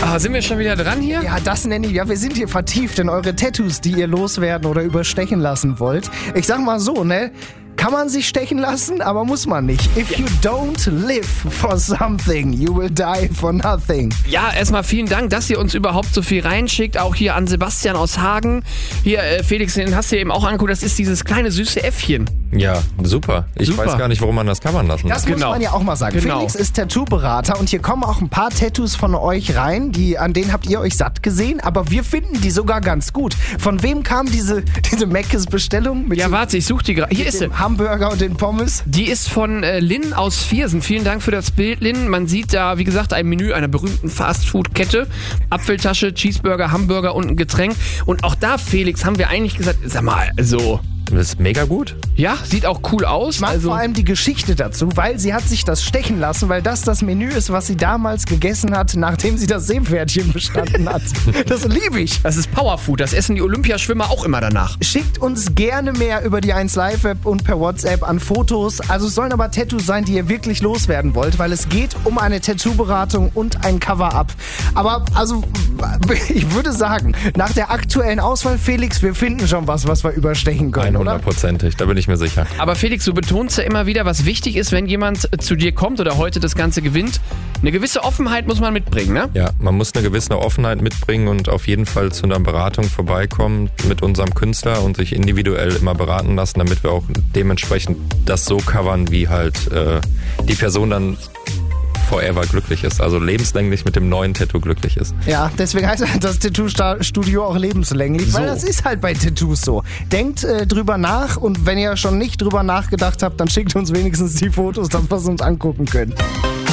Sind wir schon wieder dran hier? Ja, das nenne ich, wir sind hier vertieft in eure Tattoos, die ihr loswerden oder überstechen lassen wollt. Ich sag mal so, ne? Kann man sich stechen lassen, aber muss man nicht. If you don't live for something, you will die for nothing. Ja, erstmal vielen Dank, dass ihr uns überhaupt so viel reinschickt. Auch hier an Sebastian aus Hagen. Hier, Felix, den hast du eben auch angeguckt. Das ist dieses kleine süße Äffchen. Ja, super. Ich weiß gar nicht, warum man das covern lassen Das muss man ja auch mal sagen. Genau. Felix ist Tattoo-Berater und hier kommen auch ein paar Tattoos von euch rein, an denen habt ihr euch satt gesehen, aber wir finden die sogar ganz gut. Von wem kam diese Meckes-Bestellung? Ja, warte, ich suche die gerade. Hier ist sie. Hamburger und den Pommes. Die ist von Lynn aus Viersen. Vielen Dank für das Bild, Lynn. Man sieht da, wie gesagt, ein Menü einer berühmten Fastfood-Kette. Apfeltasche, Cheeseburger, Hamburger und ein Getränk. Und auch da, Felix, haben wir eigentlich gesagt, sag mal, also... Das ist mega gut. Ja, sieht auch cool aus. Ich mag vor allem die Geschichte dazu, weil sie hat sich das stechen lassen, weil das Menü ist, was sie damals gegessen hat, nachdem sie das Seepferdchen bestanden hat. Das liebe ich. Das ist Powerfood, das essen die Olympiaschwimmer auch immer danach. Schickt uns gerne mehr über die 1Live-App und per WhatsApp an Fotos. Also es sollen aber Tattoos sein, die ihr wirklich loswerden wollt, weil es geht um eine Tattoo-Beratung und ein Cover-Up. Aber also, ich würde sagen, nach der aktuellen Auswahl, Felix, wir finden schon was wir überstechen können. 100%, da bin ich mir sicher. Aber Felix, du betonst ja immer wieder, was wichtig ist, wenn jemand zu dir kommt oder heute das Ganze gewinnt. Eine gewisse Offenheit muss man mitbringen, ne? Ja, man muss eine gewisse Offenheit mitbringen und auf jeden Fall zu einer Beratung vorbeikommen mit unserem Künstler und sich individuell immer beraten lassen, damit wir auch dementsprechend das so covern, wie halt die Person dann forever glücklich ist, also lebenslänglich mit dem neuen Tattoo glücklich ist. Ja, deswegen heißt das Tattoo-Studio auch lebenslänglich, weil das ist halt bei Tattoos so. Denkt drüber nach und wenn ihr schon nicht drüber nachgedacht habt, dann schickt uns wenigstens die Fotos, dass wir es uns angucken können.